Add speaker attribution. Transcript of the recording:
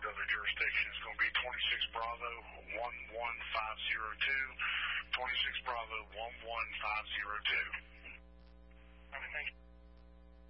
Speaker 1: other jurisdiction is going to be 26 Bravo 11502. 26 Bravo 11502.